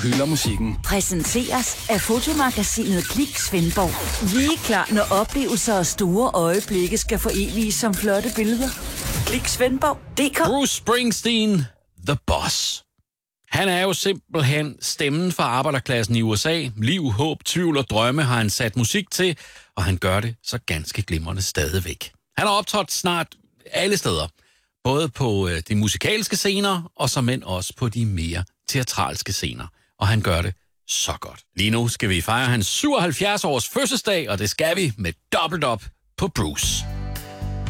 hylder musikken. Præsenteres af fotomagasinet Klik Svendborg. Vi er klar, når oplevelser og store øjeblikke skal foreviges som flotte billeder. Klik Svendborg.dk. Bruce Springsteen, The Boss. Han er jo simpelthen stemmen for arbejderklassen i USA. Liv, håb, tvivl og drømme har han sat musik til, og han gør det så ganske glimrende stadigvæk. Han har optrådt snart alle steder. Både på de musikalske scener, og såmænd også på de mere teatralske scener. Og han gør det så godt. Lige nu skal vi fejre hans 77 års fødselsdag, og det skal vi med dobbelt op på Bruce.